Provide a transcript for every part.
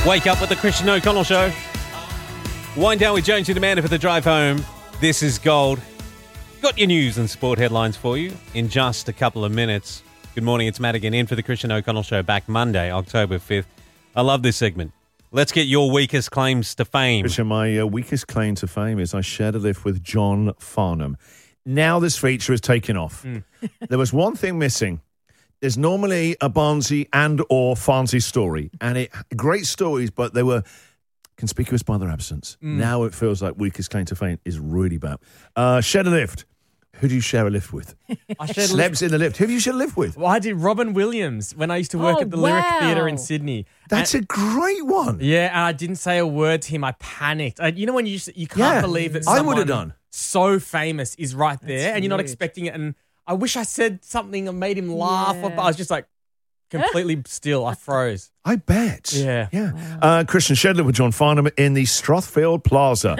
Wake up with the Christian O'Connell Show. Wind down with Jonesy Amanda for the drive home. This is Gold. Got your news and sport headlines for you in just a couple of minutes. Good morning, it's Matt again in for the Christian O'Connell Show, back Monday, October 5th. I love this segment. Let's get your weakest claims to fame. Christian, my weakest claim to fame is I shared a lift with John Farnham. Now this feature is taking off. There was one thing missing. There's normally a Barnsey and or Farnsey story, and great stories, but they were conspicuous by their absence. Now it feels like weakest claim to fame is really bad. Shared a lift. Who do you share a lift with? I shared a Celebs in the lift. Who have you shared a lift with? Well, I did Robin Williams when I used to work at the Lyric Theatre in Sydney. That's a great one. Yeah, and I didn't say a word to him. I panicked. You know when you can't believe that I someone would have done. so famous is right there and you're not expecting it. And I wish I said something and made him laugh. Yeah. But I was just like completely still. I froze. I bet. Yeah. Yeah. Christian Shedler with John Farnham in the Strathfield Plaza.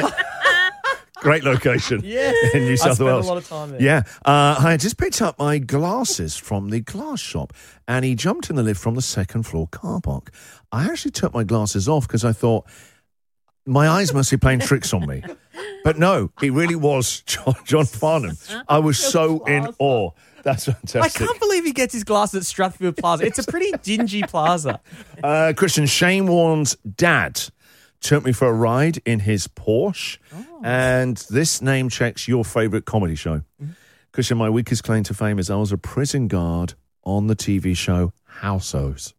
Great location in New South Wales. I spent a lot of time there. Yeah. I just picked up my glasses from the glass shop and he jumped in the lift from the second floor car park. I actually took my glasses off because I thought my eyes must be playing tricks on me. But no, he really was John Farnham. I was so in awe. That's I fantastic. can't believe he gets his glasses at Strathfield Plaza. It's a pretty dingy plaza. Christian, Shane Warne's dad took me for a ride in his Porsche, and this name checks your favourite comedy show. Christian, my weakest claim to fame is I was a prison guard on the TV show Houseos.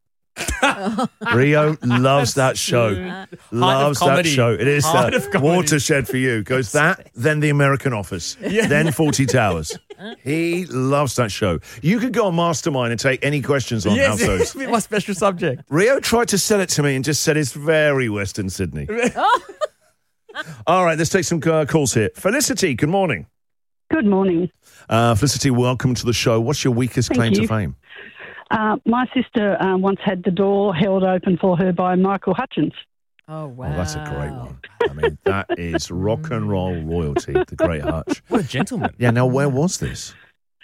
Rio loves that show. Loves that comedy. show. It is Height of comedy. watershed for you. Goes that, then The American Office, then 40 Towers. He loves that show. You could go on Mastermind and take any questions on Yes, Houseos. it's my special subject. Rio tried to sell it to me and just said it's very Western Sydney. All right, let's take some calls here. Felicity, good morning. Good morning. Felicity, welcome to the show. What's your weakest Thank claim to you. fame? My sister once had the door held open for her by Michael Hutchins. Oh, wow. Oh, that's a great one. I mean, that is rock and roll royalty, the great Hutch. What a gentleman. Yeah, now where was this?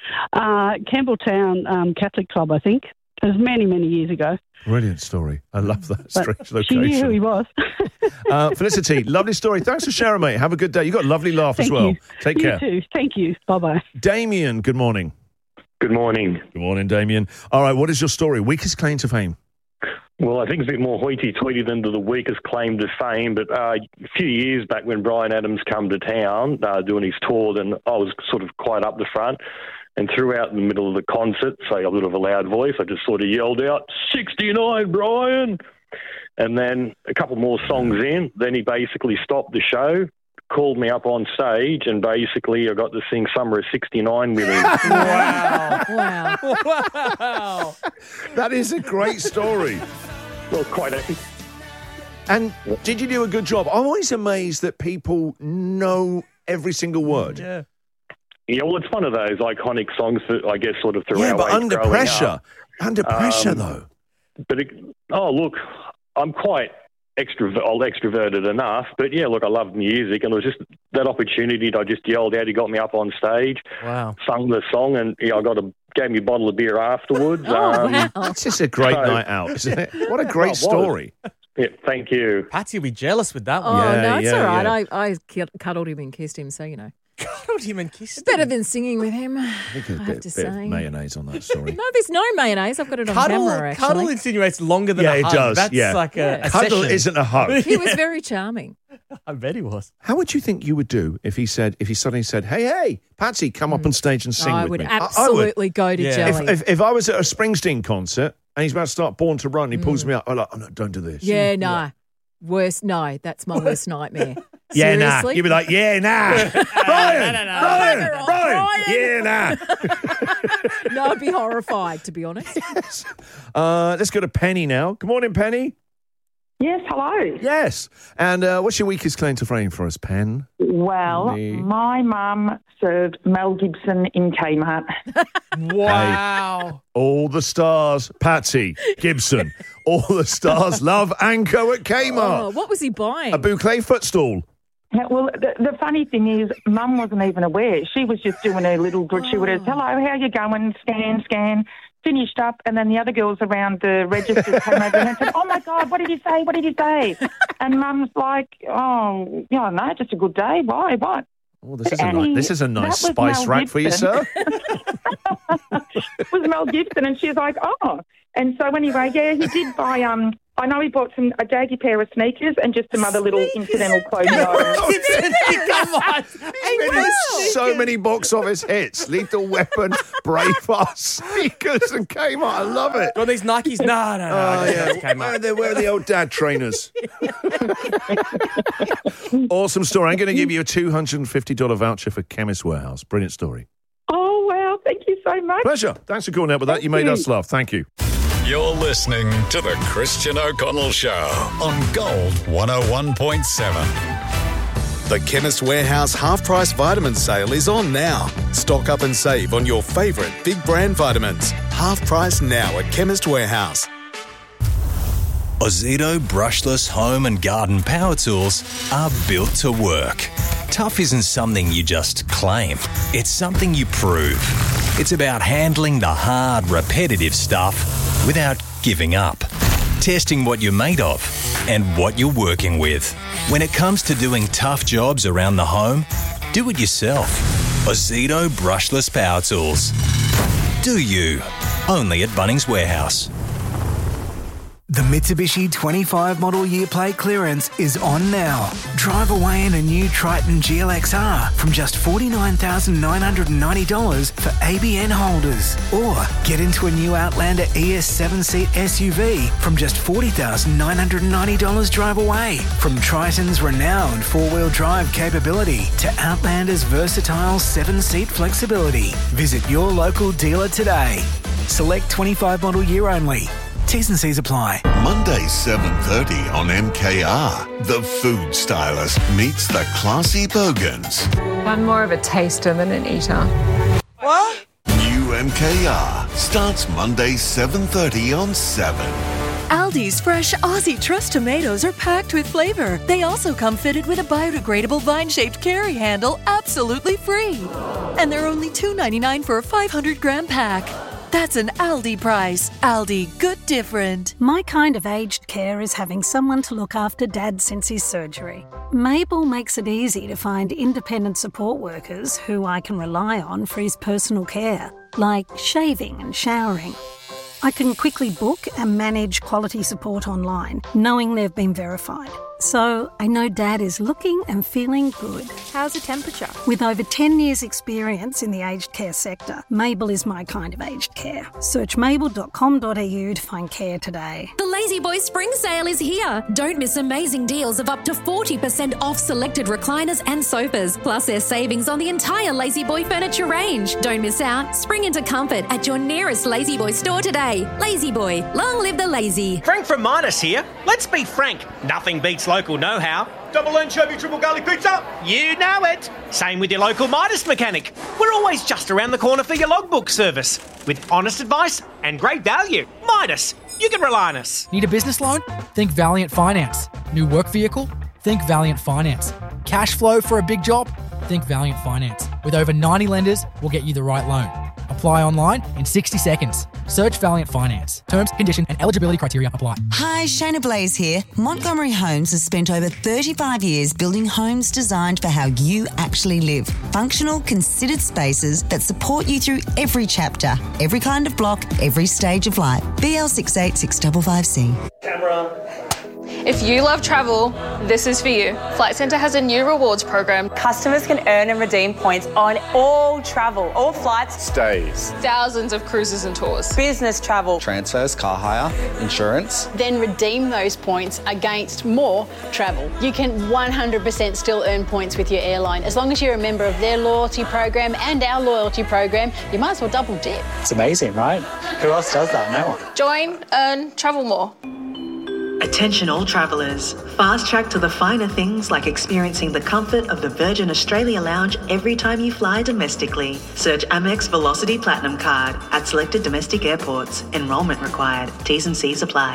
Campbelltown Catholic Club, I think. It was many, many years ago. Brilliant story. I love that But strange she knew who he location. was. Felicity, lovely story. Thanks for sharing, mate. Have a good day. You got a lovely laugh as Thank well. you. Take You care. too. Thank you. Bye-bye. Damien, good morning. Good morning. Good morning, Damien. All right, what is your story? Weakest claim to fame? Well, I think it's a bit more hoity-toity than the weakest claim to fame, but a few years back when Bryan Adams come to town doing his tour, then I was sort of quite up the front, and throughout the middle of the concert, say a bit of a loud voice, I just sort of yelled out, 69, Bryan! And then a couple more songs in, then he basically stopped the show, called me up on stage, and basically I got to sing Summer of 69 with him. Wow. Wow. Wow. That is a great story. Well, quite a... And did you do a good job? I'm always amazed that people know every single word. Yeah. Yeah, well, it's one of those iconic songs that I guess sort of through Yeah, our but age under growing pressure. up. Under pressure, though. But, look, I'm quite extroverted enough. But, yeah, look, I love music. And it was just that opportunity that I just yelled out. He got me up on stage, Wow. sung the song, and I gave me a bottle of beer afterwards. Wow. It's just a great So- night out, isn't it? What a great Well, it was. story. Yeah, thank you. Patsy will be jealous with that Oh, one. Yeah, no, it's yeah, all right. yeah. I cuddled him and kissed him, so, you know. Cuddled him and kissed It's better him. than singing with him, I I think there's a have bit, to bit of say. mayonnaise on that story. No, there's no mayonnaise. I've got it on camera, actually. Cuddle insinuates longer than Yeah, a it hug. does, That's yeah. like a Cuddle session. isn't a hug. He was very charming. I bet he was. How would you think you would do if he suddenly said, hey, Patsy, come up on stage and sing I with would me? absolutely go to Yeah. Jelly. If I was at a Springsteen concert and he's about to start Born to Run and he pulls me up, I'm like, oh, no, don't do this. Yeah, no. That's my worst nightmare. Yeah, nah. Seriously? You'd be like, yeah, nah. Brian, Brian. yeah, nah. No, I'd be horrified, to be honest. Let's go to Penny now. Good morning, Penny. Yes, hello. Yes. And what's your weakest claim to fame for us, Pen? Well, Me. my mum served Mel Gibson in Kmart. Wow. All the stars, Patsy, Gibson, all the stars love Anko at Oh, Kmart. what was he buying? A boucle footstool. Well, the funny thing is, Mum wasn't even aware. She was just doing her little gratuitous, hello, how you going, scan. finished up, and then the other girls around the register came over and said, "Oh my God, what did you say? What did you say?" And Mum's like, "Oh, yeah, no, just a good day. Why? What?" Oh, this is a nice spice rack for you, sir. It was Mel Gibson, and she's like, "Oh." And so anyway, yeah, he did buy. I know he bought a daggy pair of sneakers and just some other little incidental clothing items. Come on. So many box office hits. Lethal Weapon, Braveheart, Sneakers and Kmart. I love it. Got these Nikes? No. Oh, yeah. Where are the old dad trainers? Awesome story. I'm going to give you a $250 voucher for Chemist Warehouse. Brilliant story. Oh, wow. Thank you so much. Pleasure. Thanks for calling out with that. You made us laugh. Thank you. You're listening to the Christian O'Connell Show on Gold 101.7. The Chemist Warehouse half-price vitamin sale is on now. Stock up and save on your favourite big brand vitamins. Half price now at Chemist Warehouse. Ozito brushless home and garden power tools are built to work. Tough isn't something you just claim. It's something you prove. It's about handling the hard, repetitive stuff without giving up. Testing what you're made of and what you're working with. When it comes to doing tough jobs around the home, do it yourself. Ozito brushless power tools. Do you? Only at Bunnings Warehouse. The Mitsubishi 25 model year plate clearance is on now. Drive away in a new Triton GLXR from just $49,990 for ABN holders. Or get into a new Outlander ES 7-seat SUV from just $40,990 drive away. From Triton's renowned four-wheel drive capability to Outlander's versatile 7-seat flexibility. Visit your local dealer today. Select 25 model year only. T's and C's apply. Monday, 7:30 on MKR. The food stylist meets the classy Bogans. I'm more of a taster than an eater. What? New MKR starts Monday, 7:30 on 7. Aldi's fresh Aussie Trust tomatoes are packed with flavour. They also come fitted with a biodegradable vine-shaped carry handle, absolutely free. And they're only $2.99 for a 500-gram pack. That's an Aldi price. Aldi, good different. My kind of aged care is having someone to look after Dad since his surgery. Mabel makes it easy to find independent support workers who I can rely on for his personal care, like shaving and showering. I can quickly book and manage quality support online, knowing they've been verified. So I know Dad is looking and feeling good. How's the temperature? With over 10 years' experience in the aged care sector, Mabel is my kind of aged care. Search mabel.com.au to find care today. The Lazy Boy Spring Sale is here. Don't miss amazing deals of up to 40% off selected recliners and sofas. Plus there's savings on the entire Lazy Boy furniture range. Don't miss out. Spring into comfort at your nearest Lazy Boy store today. Lazy Boy, long live the lazy. Frank from Midas here. Let's be frank. Nothing beats local know-how. Double anchovy, triple garlic pizza. You know it. Same with your local Midas mechanic. We're always just around the corner for your logbook service. With honest advice and great value. Midas, you can rely on us. Need a business loan? Think Valiant Finance. New work vehicle? Think Valiant Finance. Cash flow for a big job? Think Valiant Finance. With over 90 lenders, we'll get you the right loan. Apply online in 60 seconds. Search Valiant Finance. Terms, condition and eligibility criteria apply. Hi, Shayna Blaze here. Montgomery Homes has spent over 35 years building homes designed for how you actually live. Functional, considered spaces that support you through every chapter, every kind of block, every stage of life. BL68655C. Camera. If you love travel, this is for you. Flight Centre has a new rewards program. Customers can earn and redeem points on all travel, all flights, stays, thousands of cruises and tours, business travel, transfers, car hire, insurance. Then redeem those points against more travel. You can 100% still earn points with your airline. As long as you're a member of their loyalty program and our loyalty program, you might as well double dip. It's amazing, right? Who else does that? No one. Join, earn, travel more. Attention all travellers. Fast track to the finer things like experiencing the comfort of the Virgin Australia Lounge every time you fly domestically. Search Amex Velocity Platinum Card at selected domestic airports. Enrolment required. T's and C's apply.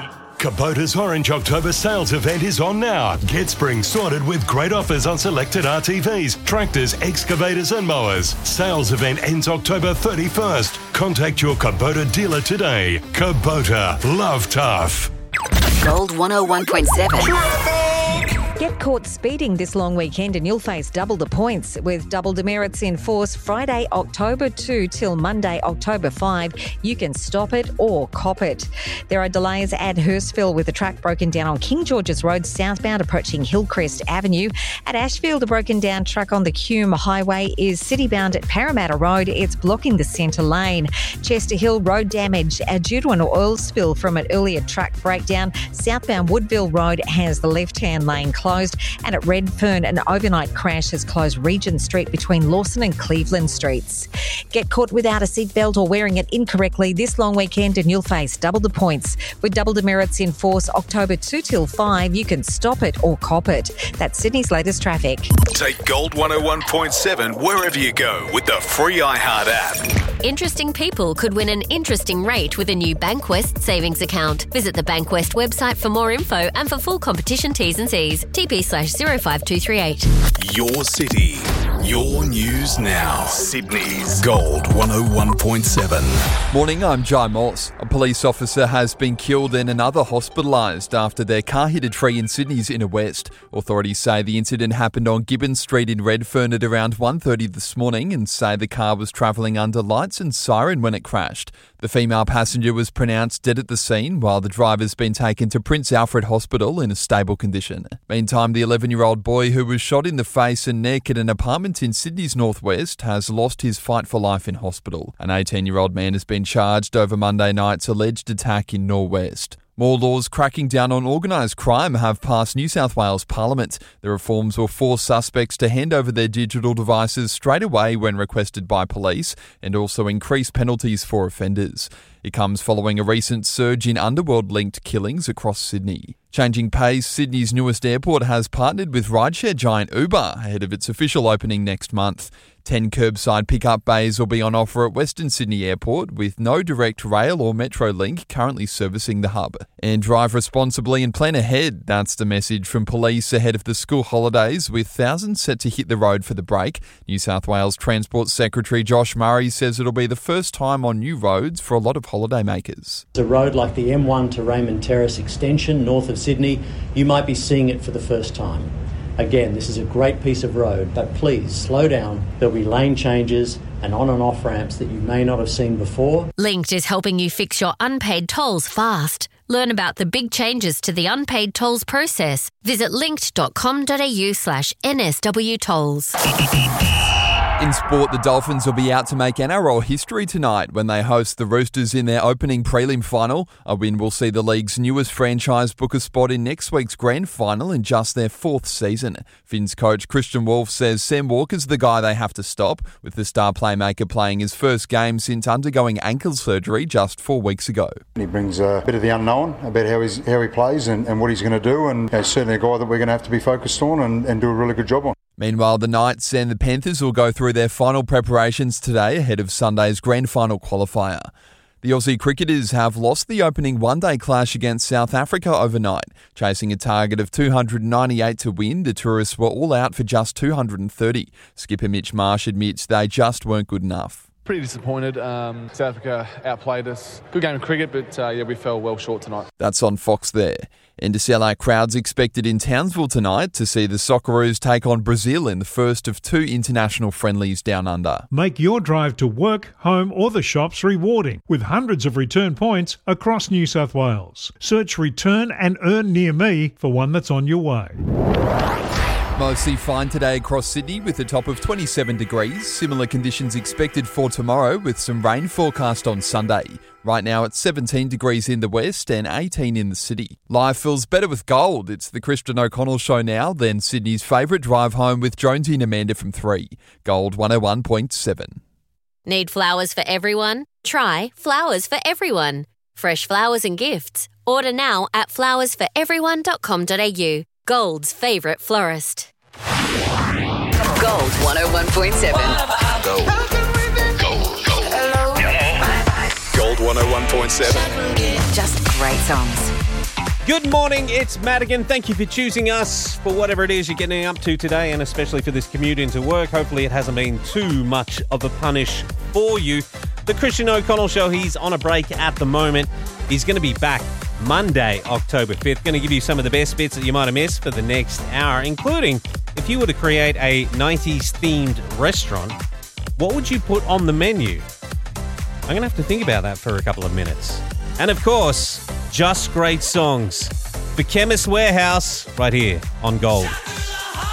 Kubota's Orange October sales event is on now. Get spring sorted with great offers on selected RTVs, tractors, excavators and mowers. Sales event ends October 31st. Contact your Kubota dealer today. Kubota. Love tough. Gold 101.7. Get caught speeding this long weekend and you'll face double the points. With double demerits in force Friday, October 2 till Monday, October 5, you can stop it or cop it. There are delays at Hurstville with a track broken down on King George's Road southbound approaching Hillcrest Avenue. At Ashfield, a broken down truck on the Cume Highway is citybound at Parramatta Road. It's blocking the centre lane. Chester Hill, road damage due to an oil spill from an earlier truck breakdown. Southbound Woodville Road has the left-hand lane closed. And at Redfern, an overnight crash has closed Regent Street between Lawson and Cleveland Streets. Get caught without a seatbelt or wearing it incorrectly this long weekend and you'll face double the points. With double demerits in force October 2 till 5, you can stop it or cop it. That's Sydney's latest traffic. Take Gold 101.7 wherever you go with the free iHeart app. Interesting people could win an interesting rate with a new Bankwest savings account. Visit the Bankwest website for more info and for full competition T's and C's. TP/05238. Your city, your news now. Sydney's Gold 101.7. Morning, I'm Jai Moss. A police officer has been killed and another hospitalised after their car hit a tree in Sydney's inner west. Authorities say the incident happened on Gibbon Street in Redfern at around 1:30 this morning and say the car was travelling under lights and siren when it crashed. The female passenger was pronounced dead at the scene, while the driver's been taken to Prince Alfred Hospital in a stable condition. Meantime, the 11-year-old boy who was shot in the face and neck at an apartment in Sydney's northwest has lost his fight for life in hospital. An 18-year-old man has been charged over Monday night's alleged attack in Norwest. More laws cracking down on organised crime have passed New South Wales Parliament. The reforms will force suspects to hand over their digital devices straight away when requested by police and also increase penalties for offenders. It comes following a recent surge in underworld-linked killings across Sydney. Changing pace, Sydney's newest airport has partnered with rideshare giant Uber ahead of its official opening next month. 10 curbside pickup bays will be on offer at Western Sydney Airport with no direct rail or metro link currently servicing the hub. And drive responsibly and plan ahead. That's the message from police ahead of the school holidays, with thousands set to hit the road for the break. New South Wales Transport Secretary Josh Murray says it'll be the first time on new roads for a lot of holidaymakers. A road like the M1 to Raymond Terrace extension north of Sydney, you might be seeing it for the first time. Again, this is a great piece of road, but please slow down. There'll be lane changes and on and off ramps that you may not have seen before. Linked is helping you fix your unpaid tolls fast. Learn about the big changes to the unpaid tolls process. Visit linked.com.au/NSW tolls. In sport, the Dolphins will be out to make NRL history tonight when they host the Roosters in their opening prelim final. A win will see the league's newest franchise book a spot in next week's grand final in just their 4th season. Finns coach Christian Wolf says Sam Walker's the guy they have to stop, with the star playmaker playing his first game since undergoing ankle surgery just 4 weeks ago. He brings a bit of the unknown about how he plays and what he's going to do, and certainly a guy that we're going to have to be focused on and do a really good job on. Meanwhile, the Knights and the Panthers will go through their final preparations today ahead of Sunday's grand final qualifier. The Aussie cricketers have lost the opening one-day clash against South Africa overnight. Chasing a target of 298 to win, the tourists were all out for just 230. Skipper Mitch Marsh admits they just weren't good enough. Pretty disappointed. South Africa outplayed us. Good game of cricket, but we fell well short tonight. That's on Fox there. And to sellout crowds expected in Townsville tonight to see the Socceroos take on Brazil in the first of 2 international friendlies down under. Make your drive to work, home or the shops rewarding with hundreds of return points across New South Wales. Search Return and Earn Near Me for one that's on your way. Mostly fine today across Sydney with a top of 27 degrees. Similar conditions expected for tomorrow with some rain forecast on Sunday. Right now it's 17 degrees in the west and 18 in the city. Life feels better with gold. It's the Christian O'Connell Show now, then Sydney's favourite drive home with Jonesy and Amanda from 3. Gold 101.7. Need flowers for everyone? Try Flowers for Everyone. Fresh flowers and gifts. Order now at flowersforeveryone.com.au. Gold's favourite florist. Gold 101.7. Gold. Gold 101.7. Just great songs. Good morning, it's Madigan. Thank you for choosing us for whatever it is you're getting up to today, and especially for this commute into work. Hopefully it hasn't been too much of a punish for you. The Christian O'Connell Show, he's on a break at the moment. He's going to be back Monday, October 5th. Going to give you some of the best bits that you might have missed for the next hour, including if you were to create a 90s themed restaurant, what would you put on the menu? I'm going to have to think about that for a couple of minutes. And of course, just great songs for Chemist Warehouse right here on Gold.